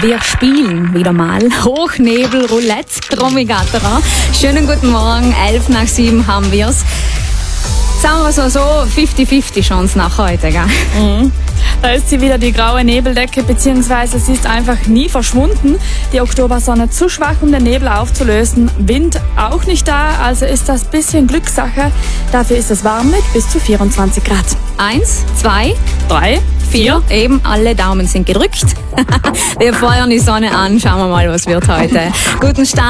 Wir spielen wieder mal Hochnebel Roulette Trommigatterer. Schönen guten Morgen, 6:11 haben wir's. Sagen wir so 50-50 Chance nach heute, gell? Mhm. Da ist sie wieder, die graue Nebeldecke, beziehungsweise sie ist einfach nie verschwunden. Die Oktobersonne zu schwach, um den Nebel aufzulösen. Wind auch nicht da, also ist das bisschen Glückssache. Dafür ist es warm mit bis zu 24 Grad. 1, 2, 3, 4. Eben, alle Daumen sind gedrückt. Wir feuern die Sonne an. Schauen wir mal, was wird heute. Guten Start.